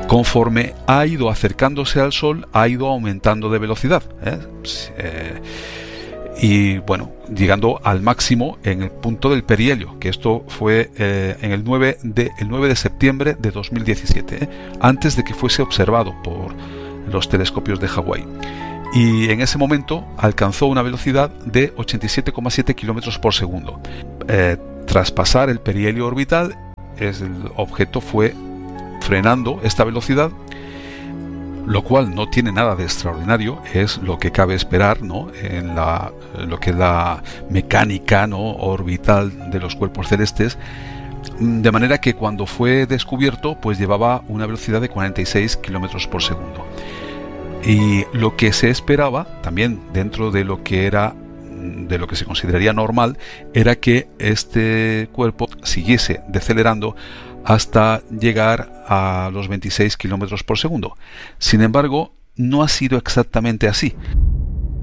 Conforme ha ido acercándose al Sol, ha ido aumentando de velocidad, y bueno, llegando al máximo en el punto del perihelio, que esto fue en el 9 de septiembre de 2017, antes de que fuese observado por los telescopios de Hawái. Y en ese momento alcanzó una velocidad de 87,7 kilómetros por segundo. Tras pasar el perihelio orbital, el objeto fue frenando esta velocidad, lo cual no tiene nada de extraordinario, es lo que cabe esperar, ¿no?, en lo que es la mecánica, ¿no?, orbital de los cuerpos celestes, de manera que cuando fue descubierto pues llevaba una velocidad de 46 kilómetros por segundo. Y lo que se esperaba, también dentro de lo que se consideraría normal, era que este cuerpo siguiese decelerando hasta llegar a los 26 kilómetros por segundo. Sin embargo, no ha sido exactamente así.